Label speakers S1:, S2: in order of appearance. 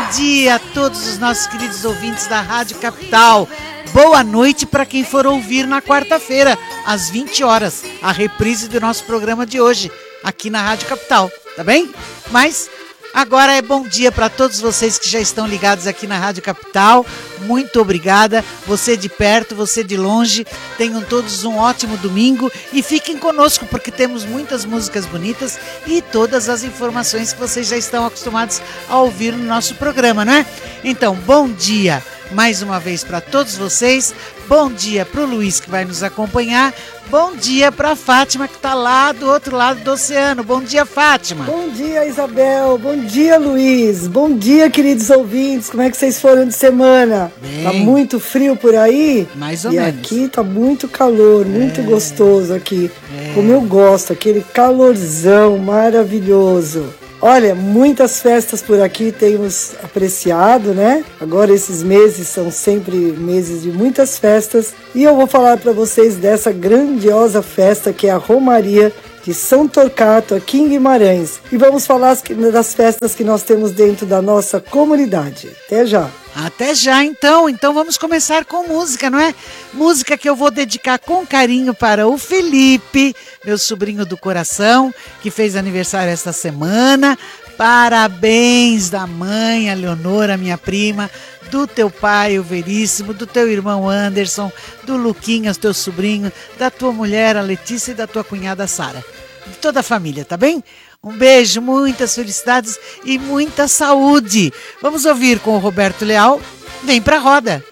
S1: dia a todos os nossos queridos ouvintes da Rádio Capital. Boa noite para quem for ouvir na quarta-feira, às 20 horas, a reprise do nosso programa de hoje, aqui na Rádio Capital, tá bem? Mas agora é bom dia para todos vocês que já estão ligados aqui na Rádio Capital. Muito obrigada, você de perto, você de longe. Tenham todos um ótimo domingo e fiquem conosco porque temos muitas músicas bonitas e todas as informações que vocês já estão acostumados a ouvir no nosso programa, não é? Então, bom dia mais uma vez para todos vocês. Bom dia para o Luiz que vai nos acompanhar. Bom dia para a Fátima que está lá do outro lado do oceano. Bom dia, Fátima.
S2: Bom dia, Isabel. Bom dia, Luiz. Bom dia, queridos ouvintes. Como é que vocês foram de semana?
S1: Bem,
S2: tá muito frio por aí?
S1: Mais ou menos.
S2: E aqui tá muito calor, muito gostoso aqui. Como eu gosto, aquele calorzão maravilhoso. Olha, muitas festas por aqui temos apreciado, né? Agora esses meses são sempre meses de muitas festas. E eu vou falar para vocês dessa grandiosa festa que é a Romaria de São Torquato, aqui em Guimarães. E vamos falar das festas que nós temos dentro da nossa comunidade. Até já!
S1: Até já, então vamos começar com música, não é? Música que eu vou dedicar com carinho para o Felipe, meu sobrinho do coração, que fez aniversário esta semana. Parabéns da mãe, a Leonora, minha prima, do teu pai, o Veríssimo, do teu irmão Anderson, do Luquinhas, teu sobrinho, da tua mulher, a Letícia, e da tua cunhada, Sara. De toda a família, tá bem? Um beijo, muitas felicidades e muita saúde. Vamos ouvir com o Roberto Leal. Vem pra roda.